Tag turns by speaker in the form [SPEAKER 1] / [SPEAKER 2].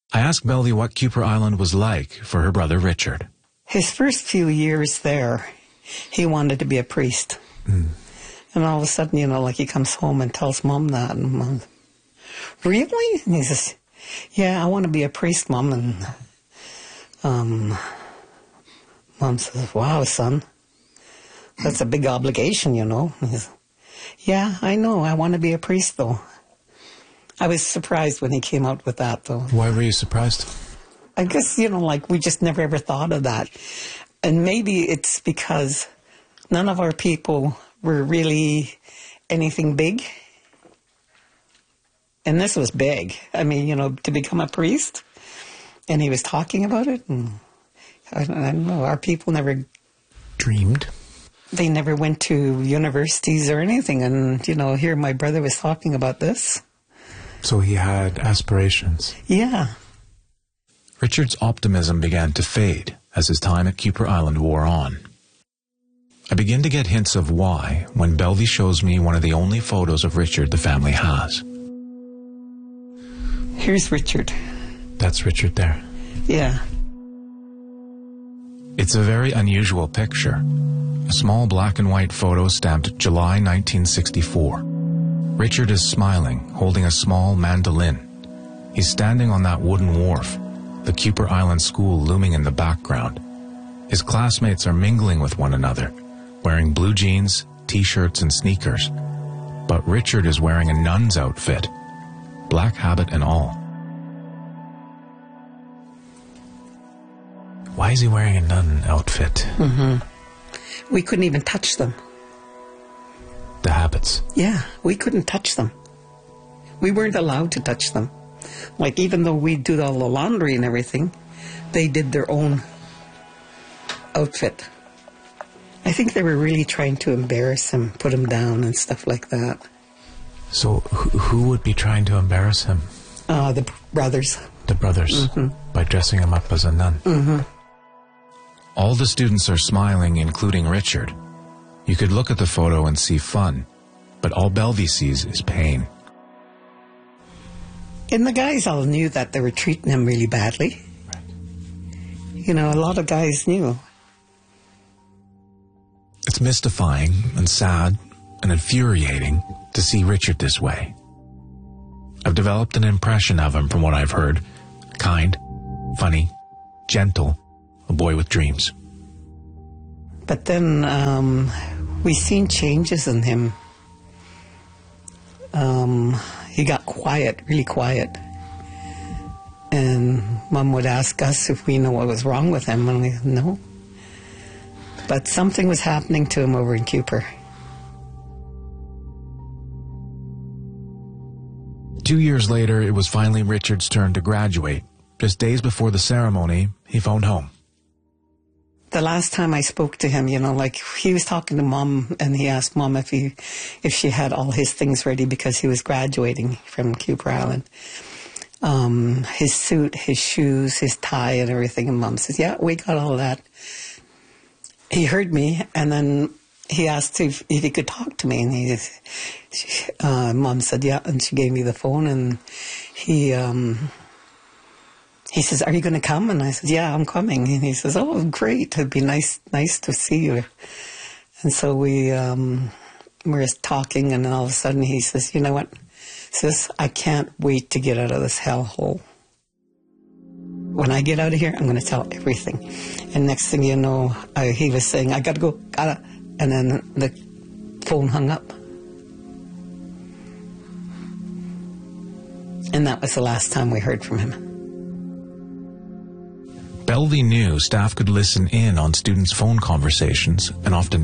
[SPEAKER 1] I asked Belvy what Kuper Island was like for her brother Richard.
[SPEAKER 2] His first few years there, he wanted to be a priest. And all of a sudden, like he comes home and tells Mom that. And Mom, really? And he says, yeah, I want to be a priest, Mom. And Mom says, wow, son, that's a big obligation, And he says, yeah, I know. I want to be a priest, though. I was surprised when he came out with that, though.
[SPEAKER 1] Why were you surprised?
[SPEAKER 2] I guess, we just never ever thought of that. And maybe it's because none of our people were really anything big. And this was big. I mean, to become a priest. And he was talking about it. And I don't know, our people never
[SPEAKER 1] dreamed.
[SPEAKER 2] They never went to universities or anything. And, here my brother was talking about this.
[SPEAKER 1] So he had aspirations.
[SPEAKER 2] Yeah.
[SPEAKER 1] Richard's optimism began to fade as his time at Kuper Island wore on. I begin to get hints of why when Belvy shows me one of the only photos of Richard the family has.
[SPEAKER 2] Here's Richard.
[SPEAKER 1] That's Richard there.
[SPEAKER 2] Yeah.
[SPEAKER 1] It's a very unusual picture. A small black and white photo stamped July 1964. Richard is smiling, holding a small mandolin. He's standing on that wooden wharf, the Kuper Island school looming in the background. His classmates are mingling with one another, wearing blue jeans, t-shirts, and sneakers. But Richard is wearing a nun's outfit, black habit and all. Why is he wearing a nun outfit?
[SPEAKER 2] We couldn't even touch them.
[SPEAKER 1] The habits?
[SPEAKER 2] Yeah, we couldn't touch them. We weren't allowed to touch them. Like, even though we do all the laundry and everything, they did their own outfit. I think they were really trying to embarrass him, put him down and stuff like that.
[SPEAKER 1] So who would be trying to embarrass him?
[SPEAKER 2] The brothers.
[SPEAKER 1] The brothers? By dressing him up as a nun? All the students are smiling, including Richard. You could look at the photo and see fun, but all Belvy sees is pain.
[SPEAKER 2] And the guys all knew that they were treating him really badly. Right. A lot of guys knew.
[SPEAKER 1] It's mystifying and sad and infuriating to see Richard this way. I've developed an impression of him from what I've heard. Kind, funny, gentle, a boy with dreams.
[SPEAKER 2] But then we seen changes in him. He got quiet, really quiet. And Mom would ask us if we know what was wrong with him, and we said, no. But something was happening to him over in Kuper.
[SPEAKER 1] 2 years later, it was finally Richard's turn to graduate. Just days before the ceremony, he phoned home.
[SPEAKER 2] The last time I spoke to him, he was talking to Mom, and he asked Mom if she had all his things ready because he was graduating from Kuper Island. His suit, his shoes, his tie, and everything. And Mom says, yeah, we got all that. He heard me, and then he asked if he could talk to me, and Mom said, yeah, and she gave me the phone, and he says, are you going to come? And I said, yeah, I'm coming. And he says, oh, great. It'd be nice to see you. And so we were talking, and then all of a sudden he says, you know what? He says, I can't wait to get out of this hellhole. When I get out of here, I'm going to tell everything. And next thing you know, he was saying, I got to go. And then the phone hung up. And that was the last time we heard from him.
[SPEAKER 1] Belvy knew staff could listen in on students' phone conversations and often